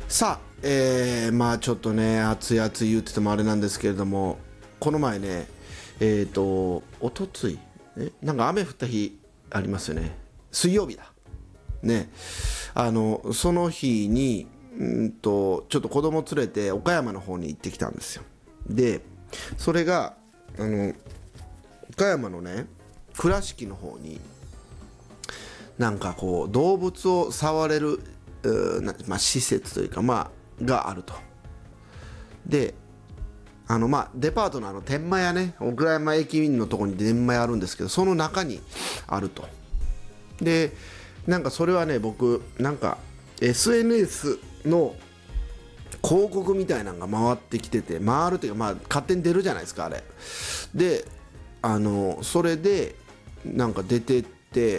さあ、まあちょっとね暑い暑い言っててもあれなんですけれども、この前ねおとついなんか雨降った日ありますよね。水曜日だね。その日にちょっと子供連れて岡山の方に行ってきたんですよ。でそれが岡山のね倉敷の方になんかこう動物を触れる施設というかがあると。でデパートの天満屋ね、岡山駅のところに天満屋あるんですけど、その中にあると。でなんかそれはね、僕なんか SNS の広告みたいなのが回ってきてて、回るというか勝手に出るじゃないですかあれで、それでなんか出てって、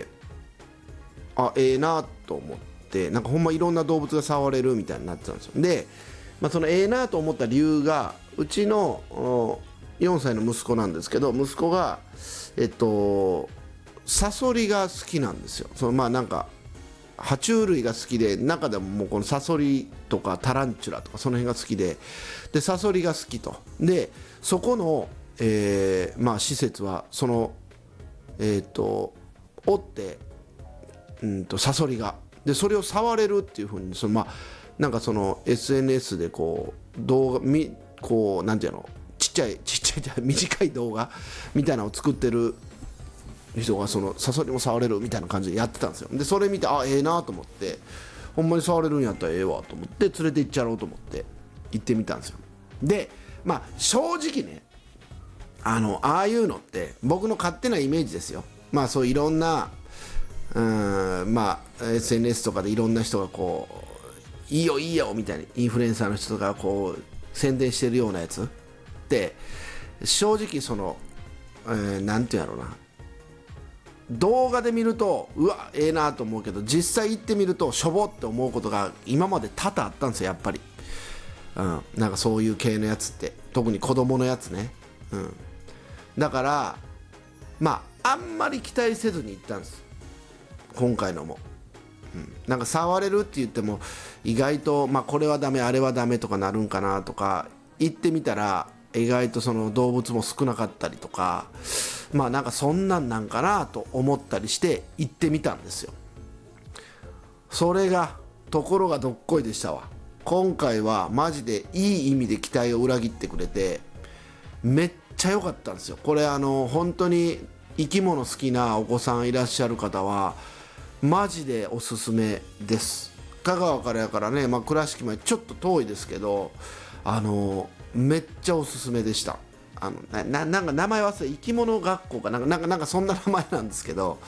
ええなと思って、なんかほんまいろんな動物が触れるみたいになってたんですよ。で、そのええなと思った理由が、うちの4歳の息子なんですけど、息子がサソリが好きなんですよ。なんか爬虫類が好きで、中でももうこのサソリとかタランチュラとかその辺が好きで、サソリが好きと。でそこの、施設はそのおってサソリがでそれを触れるっていう風になんかその SNS でこう動画こうなんていうの、ちっちゃい短い動画みたいなのを作ってる人が、そのサソリも触れるみたいな感じでやってたんですよ。でそれ見てええなと思って、ほんまに触れるんやったらええわと思って連れて行っちゃろうと思って行ってみたんですよ。で正直ね、ああいうのって僕の勝手なイメージですよ。そういろんなSNS とかでいろんな人がこういいよいいよみたいにインフルエンサーの人とかこう宣伝してるようなやつって正直その、なんていうんやろうな、動画で見るとうわええなと思うけど、実際行ってみるとしょぼって思うことが今まで多々あったんですよやっぱり。なんかそういう系のやつって、特に子供のやつね。だからあんまり期待せずに行ったんです今回のも。なんか触れるって言っても意外とこれはダメあれはダメとかなるんかなとか、行ってみたら意外とその動物も少なかったりとか、なんかそんなんかなと思ったりして行ってみたんですよ。それがところがどっこいでしたわ。今回はマジでいい意味で期待を裏切ってくれて、めっちゃ良かったんですよ。これ本当に生き物好きなお子さんいらっしゃる方はマジでおすすめです。香川からやからね、倉敷までちょっと遠いですけど、めっちゃおすすめでした。なんか名前忘れ、生き物学校かなんかそんな名前なんですけど、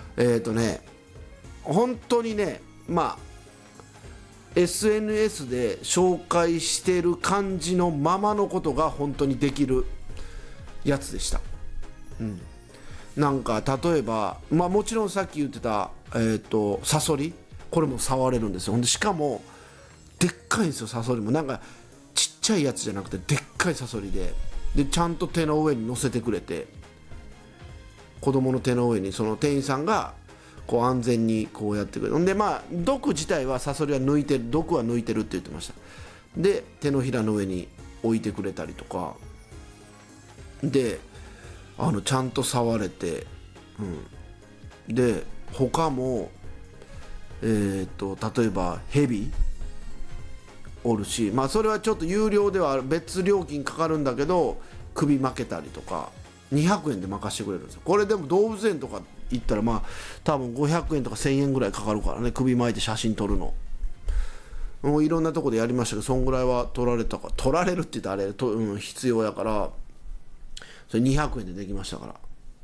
本当にね、SNS で紹介してる感じのままのことが本当にできるやつでした。なんか例えば、もちろんさっき言ってたサソリ、これも触れるんですよ。ほんでしかもでっかいんですよ。サソリもなんかちっちゃいやつじゃなくてでっかいサソリでちゃんと手の上に乗せてくれて、子供の手の上にその店員さんがこう安全にこうやってくれる。ほんで毒自体はサソリは抜いてる、毒は抜いてるって言ってました。で手のひらの上に置いてくれたりとかで、ちゃんと触れて、で他も例えばヘビおるし、それはちょっと有料では別料金かかるんだけど、首巻けたりとか200円で任してくれるんですよ。これでも動物園とか行ったら多分500円とか1000円ぐらいかかるからね、首巻いて写真撮るの。もういろんなとこでやりましたけど、そんぐらいは取られるって言ったらあれ必要やから、それ200円でできましたから。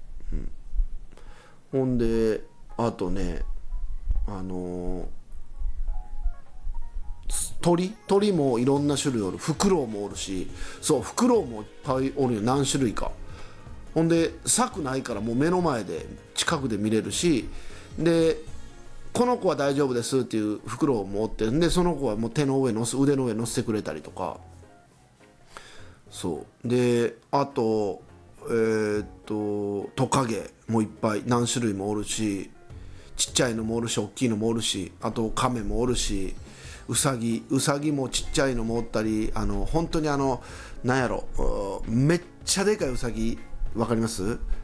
ほんであとね、鳥もいろんな種類おる。フクロウもおるし、フクロウもいっぱいおるよ、何種類か。ほんで柵ないからもう目の前で近くで見れるし、でこの子は大丈夫ですっていうフクロウもおってんで、その子はもう腕の上に乗せてくれたりとか。であとトカゲもいっぱい何種類もおるし、ちっちゃいのもおるし大きいのもおるし、あとカメもおるし、 うさぎもちっちゃいのもおったり、本当になんやろ、めっちゃでかいうさぎ、わかります？